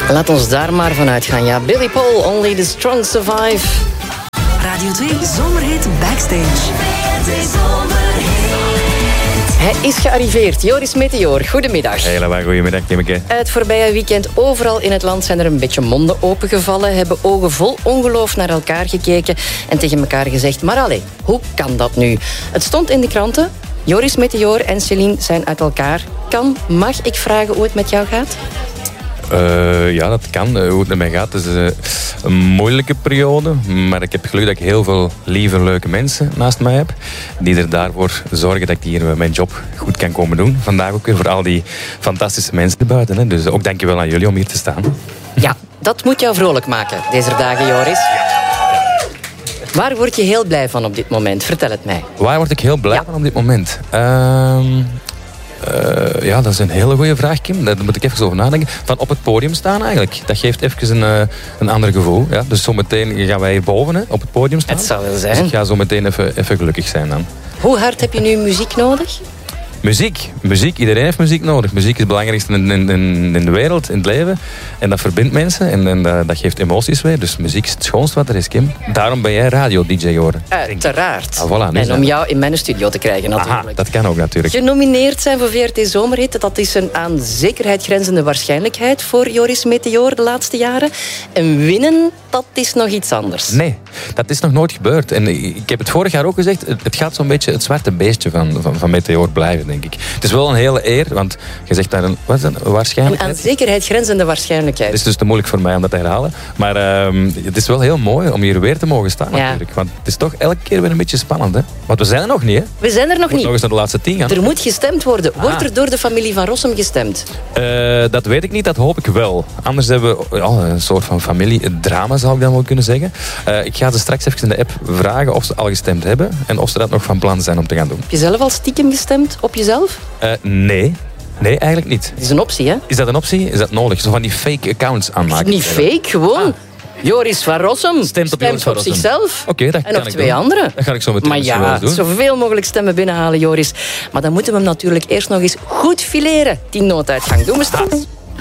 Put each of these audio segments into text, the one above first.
Laat ons daar maar vanuit gaan. Ja, Billy Paul, Only the Strong Survive. Radio 2 Zomerhit Backstage. Hij is gearriveerd. Joris Meteor, goedemiddag. Helemaal goedemiddag, Kimmeke. Het voorbije weekend overal in het land zijn er een beetje monden opengevallen, hebben ogen vol ongeloof naar elkaar gekeken en tegen elkaar gezegd, maar allee, hoe kan dat nu? Het stond in de kranten. Joris Meteor en Céline zijn uit elkaar. Mag ik vragen hoe het met jou gaat? Ja, dat kan. Hoe het met mij gaat, is een moeilijke periode. Maar ik heb geluk dat ik heel veel lieve, leuke mensen naast mij heb. Die er daarvoor zorgen dat ik hier mijn job goed kan komen doen. Vandaag ook weer voor al die fantastische mensen erbuiten. Hè. Dus ook dankjewel aan jullie om hier te staan. Ja, dat moet jou vrolijk maken deze dagen, Joris. Waar word je heel blij van op dit moment? Vertel het mij. Waar word ik heel blij van op dit moment? Ja, dat is een hele goede vraag, Kim. Daar moet ik even over nadenken. Van op het podium staan eigenlijk. Dat geeft even een ander gevoel. Ja? Dus zometeen gaan wij boven op het podium staan. Het zou wel zijn. Dus ik ga zo meteen even gelukkig zijn dan. Hoe hard heb je nu muziek nodig? Muziek. Iedereen heeft muziek nodig. Muziek is het belangrijkste in de wereld, in het leven. En dat verbindt mensen en dat geeft emoties weer. Dus muziek is het schoonste wat er is, Kim. Daarom ben jij radio-dj geworden. Uiteraard. Voilà, en om jou in mijn studio te krijgen natuurlijk. Aha, dat kan ook natuurlijk. Genomineerd zijn voor VRT Zomerhit, dat is een aan zekerheid grenzende waarschijnlijkheid voor Joris Meteor de laatste jaren. En winnen, dat is nog iets anders. Nee, dat is nog nooit gebeurd. En ik heb het vorig jaar ook gezegd, het gaat zo'n beetje het zwarte beestje van Meteor blijven, denk ik. Het is wel een hele eer, want je zegt daar een waarschijnlijkheid. Een aan zekerheid grenzende waarschijnlijkheid. Het is dus te moeilijk voor mij om dat te herhalen. Maar het is wel heel mooi om hier weer te mogen staan natuurlijk. Want het is toch elke keer weer een beetje spannend. Hè? Want we zijn er nog niet. Hè? We zijn er nog niet. Nog eens naar de laatste 10 gaan. Er moet gestemd worden. Wordt er door de familie van Rossum gestemd? Dat weet ik niet, dat hoop ik wel. Anders hebben we een soort van familiedrama, zou ik dan wel kunnen zeggen. Ik ga ze straks even in de app vragen of ze al gestemd hebben. En of ze dat nog van plan zijn om te gaan doen. Heb je zelf al stiekem gestemd op jezelf? Nee. Nee, eigenlijk niet. Het is een optie, hè? Is dat een optie? Is dat nodig? Zo van die fake accounts aanmaken? Het is niet fake, gewoon. Joris van Rossum stemt op zichzelf. Okay, dat en kan nog 2 anderen. Dat ga ik zo meteen doen. Maar ja, zoveel mogelijk stemmen binnenhalen, Joris. Maar dan moeten we hem natuurlijk eerst nog eens goed fileren. Die nooduitgang doen we straks.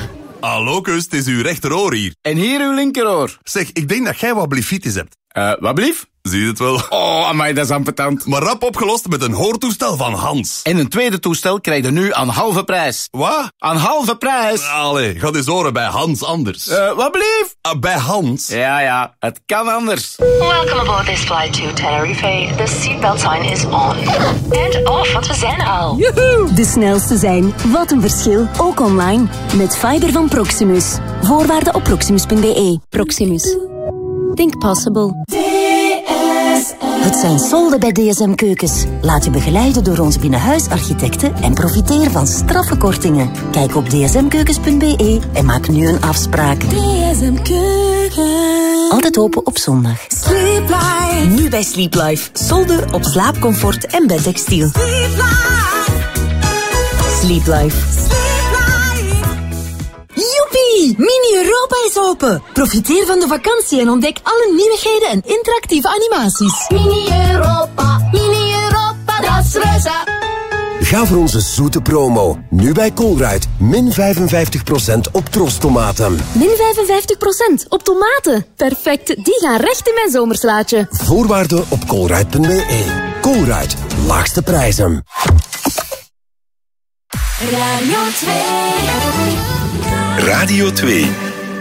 Hallo, kus, het is uw rechteroor hier. En hier uw linkeroor. Zeg, ik denk dat jij wat blifitis hebt. Wat blief? Zie je het wel? Oh, amai, dat is ambetant. Maar rap opgelost met een hoortoestel van Hans. En een tweede toestel krijg je nu aan halve prijs. Wat? Aan halve prijs? Allee, ga eens horen bij Hans anders. Wat blief? Bij Hans? Ja, het kan anders. Welcome aboard this flight to Tenerife. The seatbelt sign is on. And off, want we zijn al. Joehoe! De snelste zijn. Wat een verschil. Ook online. Met fiber van Proximus. Voorwaarden op proximus.be. Proximus. Think possible. Het zijn solden bij DSM Keukens. Laat je begeleiden door onze binnenhuisarchitecten en profiteer van straffe kortingen. Kijk op dsmkeukens.be en maak nu een afspraak. DSM Keukens. Altijd open op zondag. Sleep Life. Nu bij Sleep Life. Solden op slaapcomfort en bedtextiel. Sleep Life. Sleep Life. Joepie! Mini-Europa is open. Profiteer van de vakantie en ontdek alle nieuwigheden en interactieve animaties. Mini-Europa, dat is reuze. Ga voor onze zoete promo. Nu bij Colruyt. Min 55% op trostomaten. Min 55% op tomaten. Perfect, die gaan recht in mijn zomerslaatje. Voorwaarden op colruyt.be. Colruyt, laagste prijzen. Radio 2. Radio 2.